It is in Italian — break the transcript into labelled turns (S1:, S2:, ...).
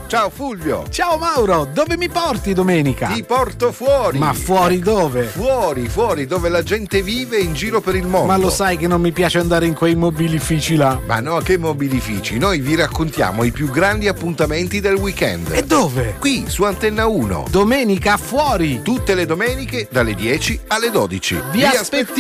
S1: Ciao Fulvio.
S2: Ciao Mauro, dove mi porti domenica?
S1: Ti porto fuori.
S2: Ma fuori dove?
S1: Fuori, dove la gente vive in giro per il mondo.
S2: Ma lo sai che non mi piace andare in quei mobilifici là.
S1: Ma no, che mobilifici? Noi vi raccontiamo i più grandi appuntamenti del weekend.
S2: E dove?
S1: Qui su Antenna 1.
S2: Domenica fuori.
S1: Tutte le domeniche dalle 10 alle 12.
S2: Vi aspettiamo.